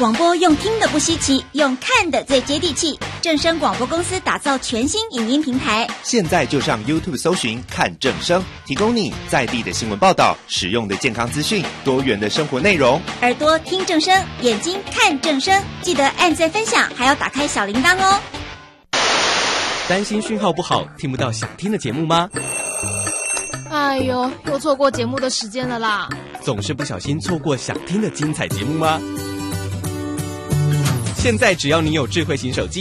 广播用听的不稀奇，用看的最接地气。正声广播公司打造全新影音平台， 现在就上 YouTube 搜寻看正声，提供你在地的新闻报道、实用的健康资讯、多元的生活内容。 耳朵听正声，眼睛看正声，记得按赞分享，还要打开小铃铛哦。 担心讯号不好，听不到想听的节目吗？ 哎呦，又错过节目的时间了啦！ 总是不小心错过想听的精彩节目吗？现在只要你有智慧型手机，